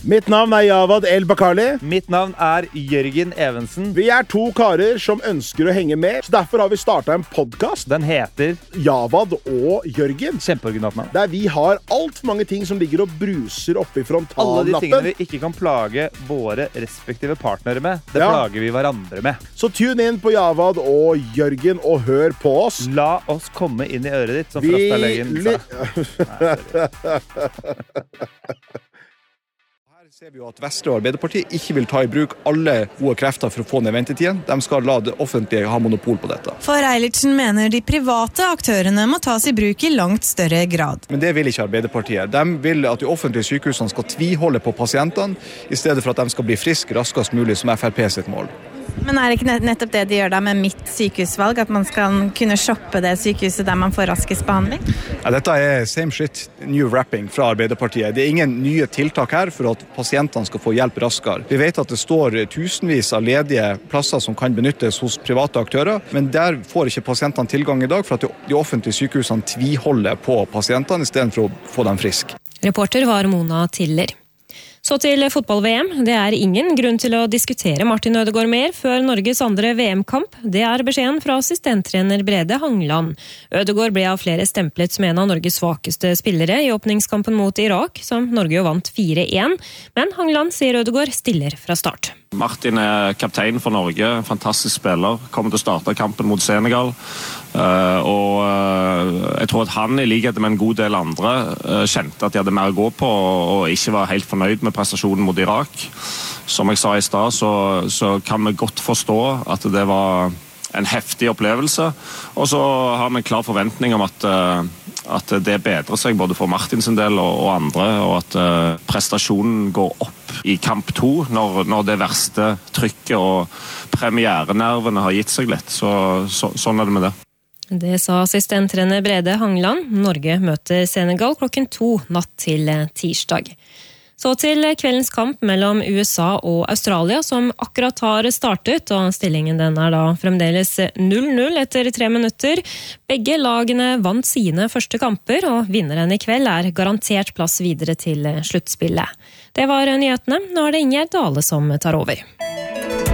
Mitt navn Javad El Bakali. Mitt navn Jørgen Evensen. Vi 2 karer som ønsker å henge med, så derfor har vi startet en podcast. Den heter Javad og Jørgen. Kjempeoriginalt navn. Der vi har alt for mange ting som ligger og bruser oppe i frontallappen. Alle de tingene vi ikke kan plage våre respektive partnere med, det plager vi hverandre med. Så tune inn på Javad og Jørgen og hør på oss. La oss komme inn i øret ditt, som Frastad-legen sa. Her ser vi jo at Vestre og Arbeiderpartiet ikke vil ta i bruk alle gode krefter for å få ned ventetiden. De skal la det offentlige ha monopol på dette. For Eilertsen mener de private aktørene må tas i bruk i langt større grad. Men det vil ikke Arbeiderpartiet. De vil at de offentlige sykehusene skal tviholde på pasientene, i stedet for at de skal bli friske raskest mulig, som FrP sitt mål. Men det ikke nettopp det de gjør da med mitt sykehusvalg, at man skal kunne shoppe det sykehuset der man får raskest behandling? Ja, dette same shit, new wrapping fra Arbeiderpartiet. Det ingen nye tiltak her for at pasientene skal få hjelp raskere. Vi vet at det står tusenvis av ledige plasser som kan benyttes hos private aktører, men der får ikke pasientene tilgang i dag for at de offentlige sykehusene tviholder på pasientene i stedet for å få dem friske. Reporter var Mona Tiller. Så til fotball-VM. Det ingen grunn til å diskutere Martin Ødegaard mer før Norges andre VM-kamp. Det beskjeden fra assistenttrener Brede Hangland. Ødegaard ble av flere stemplet som en av Norges svakeste spillere i åpningskampen mot Irak, som Norge jo vant 4-1. Men Hangland sier Ødegaard stiller fra start. Martin kaptein for Norge, fantastisk spiller, kommer til å starte kampen mot Senegal. Jeg tror at han i likhet med en god del andre kjente at de hadde mer å gå på og ikke var helt fornøyd med prestasjonen mot Irak. Som jeg sa i stad, så kan vi godt forstå at det var en heftig opplevelse, og så har vi en klar forventning om at det bedrer seg både for Martin sin del og andre, og at prestasjonen går opp i kamp 2 når det verste trykket og premierenervene har gitt seg litt. Sånn det med det. Det sa assistenttrener Brede Hangland. Norge møter Senegal klokken 2 natt til tirsdag. Så til kveldens kamp mellom USA og Australia, som akkurat har startet, og stillingen den da fremdeles 0-0 etter 3 minutter. Begge lagene vant sine første kamper, og vinneren i kveld garantert plass videre til sluttspillet. Det var nyhetene. Nå det Ingjerd Dale som tar over.